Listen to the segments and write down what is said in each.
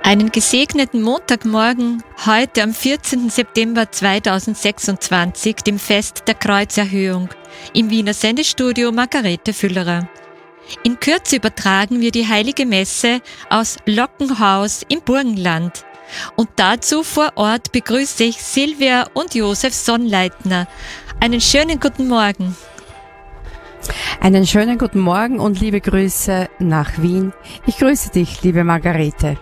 Einen gesegneten Montagmorgen, heute am 14. September 2026, dem Fest der Kreuzerhöhung, im Wiener Sendestudio Margarete Füllerer. In Kürze übertragen wir die Heilige Messe aus Lockenhaus im Burgenland. Und dazu vor Ort begrüße ich Silvia und Josef Sonnleitner. Einen schönen guten Morgen. Einen schönen guten Morgen und liebe Grüße nach Wien. Ich grüße dich, liebe Margarete.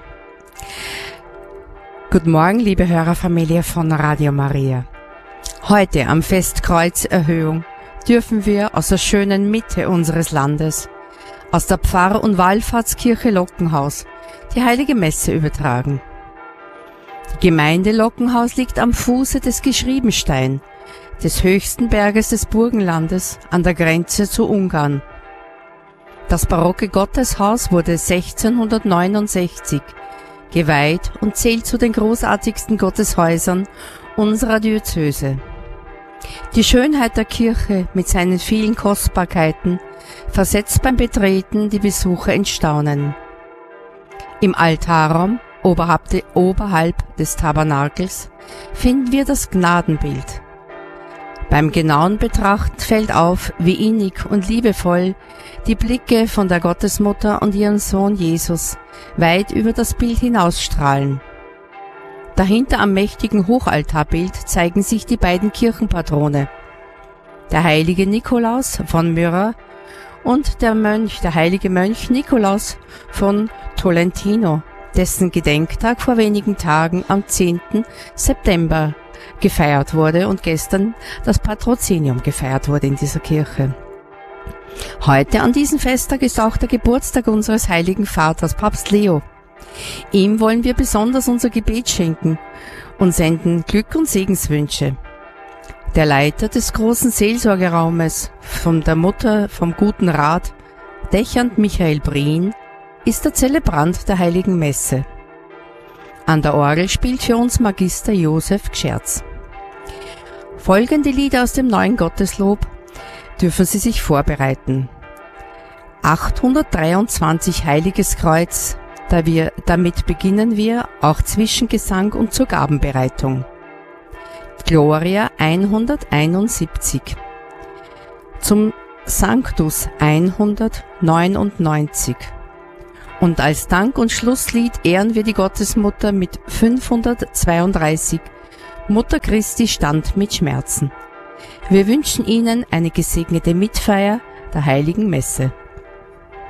Guten Morgen, liebe Hörerfamilie von Radio Maria. Heute am Fest Kreuzerhöhung dürfen wir aus der schönen Mitte unseres Landes, aus der Pfarr- und Wallfahrtskirche Lockenhaus, die Heilige Messe übertragen. Die Gemeinde Lockenhaus liegt am Fuße des Geschriebenstein, des höchsten Berges des Burgenlandes an der Grenze zu Ungarn. Das barocke Gotteshaus wurde 1669 geweiht und zählt zu den großartigsten Gotteshäusern unserer Diözese. Die Schönheit der Kirche mit seinen vielen Kostbarkeiten versetzt beim Betreten die Besucher in Staunen. Im Altarraum, oberhalb des Tabernakels, finden wir das Gnadenbild. Beim genauen Betrachten fällt auf, wie innig und liebevoll die Blicke von der Gottesmutter und ihrem Sohn Jesus weit über das Bild hinausstrahlen. Dahinter am mächtigen Hochaltarbild zeigen sich die beiden Kirchenpatrone, der heilige Nikolaus von Myra und der heilige Mönch Nikolaus von Tolentino, dessen Gedenktag vor wenigen Tagen am 10. September gefeiert wurde und gestern das Patrozinium gefeiert wurde in dieser Kirche. Heute an diesem Festtag ist auch der Geburtstag unseres heiligen Vaters, Papst Leo. Ihm wollen wir besonders unser Gebet schenken und senden Glück und Segenswünsche. Der Leiter des großen Seelsorgeraumes von der Mutter vom Guten Rat, Dächernd Michael Brien, ist der Zelebrant der Heiligen Messe. An der Orgel spielt für uns Magister Josef Gscherz. Folgende Lieder aus dem neuen Gotteslob dürfen Sie sich vorbereiten. 823 Heiliges Kreuz, damit beginnen wir auch Zwischengesang und zur Gabenbereitung. Gloria 171. Zum Sanctus 199. Und als Dank- und Schlusslied ehren wir die Gottesmutter mit 532. Mutter Christi stand mit Schmerzen. Wir wünschen Ihnen eine gesegnete Mitfeier der Heiligen Messe.